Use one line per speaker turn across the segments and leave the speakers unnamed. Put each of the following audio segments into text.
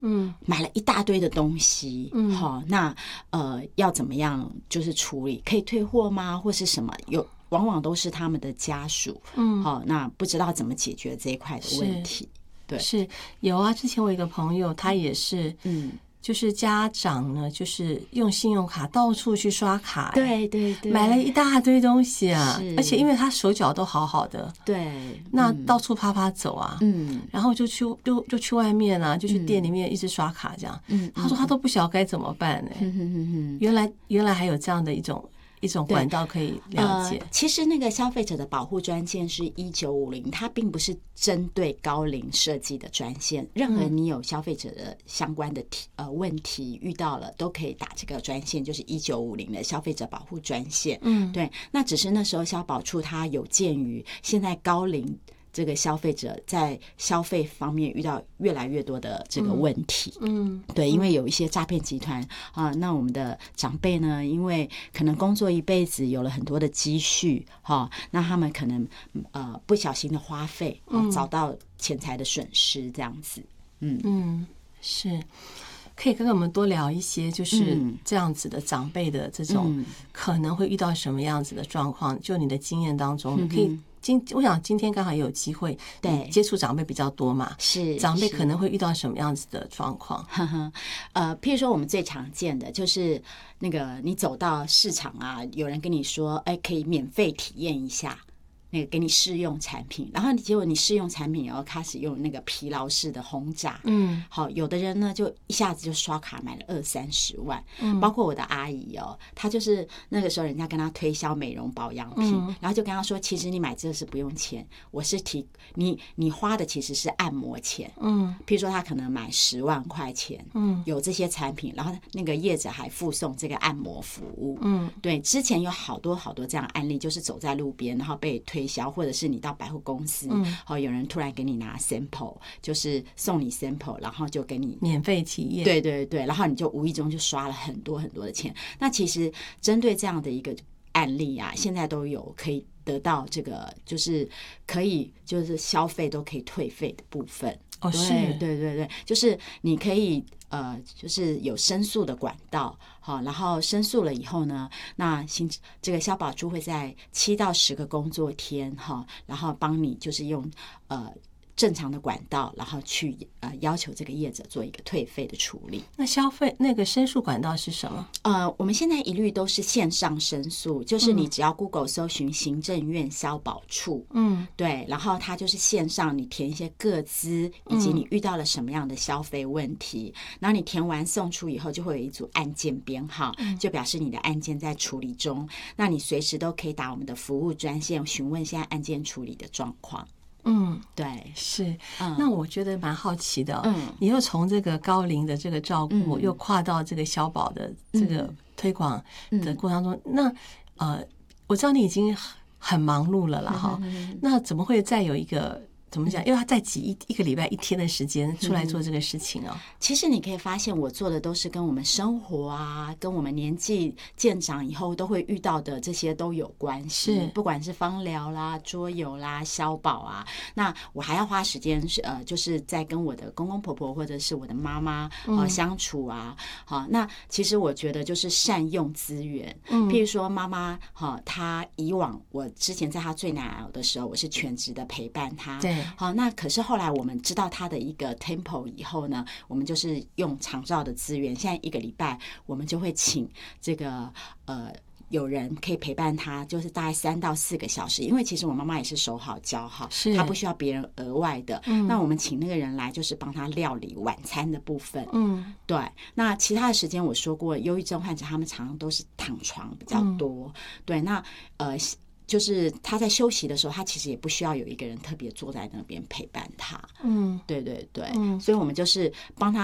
买了一大堆的东西，好，那要怎么样就是处理？可以退货吗？或是什么？往往都是他们的家属，好，那不知道怎么解决这一块的问题。对，
是有啊。之前我有一个朋友，他也是，就是家长呢，就是用信用卡到处去刷卡，
对对对，
买了一大堆东西啊，而且因为他手脚都好好的，
对，
那到处啪啪走啊，然后就去外面啊，就去店里面一直刷卡这样，他说他都不晓得该怎么办呢。原来还有这样的一种管道可以了解。
其实那个消费者的保护专线是1950，它并不是针对高龄设计的专线，任何你有消费者的相关的问题遇到了，都可以打这个专线，就是1950的消费者保护专线。对，那只是那时候消保处它有鉴于现在高龄这个消费者在消费方面遇到越来越多的这个问题，对，因为有一些诈骗集团啊，那我们的长辈呢，因为可能工作一辈子有了很多的积蓄那他们可能不小心的花费，找到钱财的损失这样子，
是。可以跟我们多聊一些，就是这样子的长辈的这种可能会遇到什么样子的状况？就你的经验当中，可以我想今天刚好也有机会，
对，
接触长辈比较多嘛，
是
长辈可能会遇到什么样子的状况？
譬如说我们最常见的就是那个你走到市场啊，有人跟你说，哎，可以免费体验一下。那个给你试用产品，然后结果你试用产品然后开始用那个疲劳式的轰炸，好，有的人呢就一下子就刷卡买了20-30万，包括我的阿姨她就是那个时候人家跟她推销美容保养品，然后就跟她说，其实你买这个是不用钱，我是你花的其实是按摩钱，譬如说她可能买10万块钱，有这些产品，然后那个业者还附送这个按摩服务，对，之前有好多这样的案例，就是走在路边然后被推销，或者是你到百货公司，有人突然给你拿 sample， 就是送你 sample， 然后就给你
免费体验，
对对对，然后你就无意中就刷了很多的钱。那其实针对这样的一个案例啊，现在都有可以得到这个，就是可以就是消费都可以退费的部分。
是，
对对对，就是你可以就是有申诉的管道，好，然后申诉了以后呢，那这个消保处会在7到10个工作天，然后帮你就是用正常的管道，然后去要求这个业者做一个退费的处理。
那消费那个申诉管道是什么？
我们现在一律都是线上申诉，就是你只要 Google 搜寻行政院消保处，对，然后它就是线上，你填一些个资，以及你遇到了什么样的消费问题，然后你填完送出以后，就会有一组案件编号，就表示你的案件在处理中。那你随时都可以打我们的服务专线，询问现在案件处理的状况。对，
是。那我觉得蛮好奇的，你又从这个高龄的这个照顾，又跨到这个消保的这个推广的过程当中，那我知道你已经很忙碌了啦，哈，那怎么会再有一个？怎么讲？因为他再挤一个礼拜1天的时间出来做这个事情哦。
其实你可以发现，我做的都是跟我们生活啊，跟我们年纪渐长以后都会遇到的这些都有关系。
是，
不管是芳疗啦、桌游啦、消保啊，那我还要花时间就是在跟我的公公婆婆或者是我的妈妈相处啊。好，那其实我觉得就是善用资源。譬如说妈妈她以往我之前在她最难熬的时候，我是全职的陪伴她。
对。
好，那可是后来我们知道他的一个 tempo 以后呢，我们就是用长照的资源，现在1个礼拜我们就会请这个有人可以陪伴他，就是大概3到4个小时，因为其实我妈妈也是手好脚好，她不需要别人额外的。那我们请那个人来，就是帮他料理晚餐的部分。对。那其他的时间我说过，忧郁症患者他们常常都是躺床比较多。对，那就是他在休息的时候，他其实也不需要有一个人特别坐在那边陪伴他。对对对，所以我们就是帮他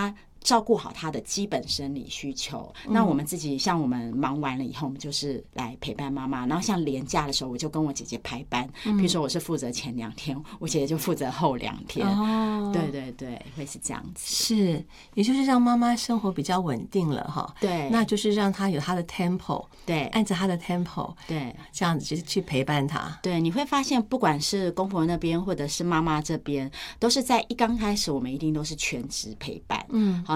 照顾好他的基本生理需求。那我们自己像我们忙完了以后，我们就是来陪伴妈妈。然后像连假的时候，我就跟我姐姐排班，比如说我是负责前2天，我姐姐就负责后2天。对对对，会是这样子。
是，也就是让妈妈生活比较稳定了哈。
对，
那就是让她有她的 tempo，
对，
按着她的 tempo，
对，
这样子去陪伴她。
对，你会发现，不管是公婆那边或者是妈妈这边，都是在刚开始，我们一定都是全职陪伴。好。